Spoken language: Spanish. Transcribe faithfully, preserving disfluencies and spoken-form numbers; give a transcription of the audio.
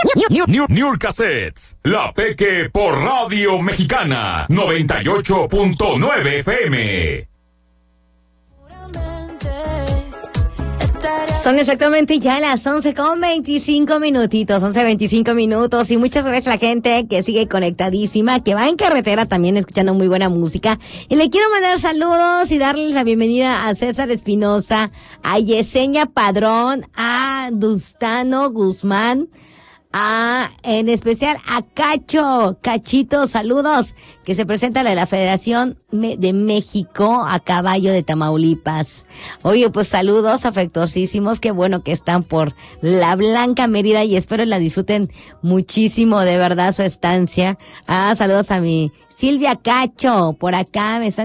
New, New, New Cassettes, La Peque por Radio Mexicana, noventa y ocho punto nueve F M. Son exactamente ya las once con veinticinco minutitos, once veinticinco minutos, y muchas gracias a la gente que sigue conectadísima, que va en carretera también escuchando muy buena música. Y le quiero mandar saludos y darles la bienvenida a César Espinosa, a Yesenia Padrón, a Dustano Guzmán, a, en especial a Cacho, Cachito, saludos, que se presenta la de la Federación de México a caballo de Tamaulipas. Oye, pues saludos afectuosísimos, qué bueno que están por la Blanca Mérida y espero la disfruten muchísimo, de verdad, su estancia. Ah, saludos a mi Silvia Cacho, por acá me están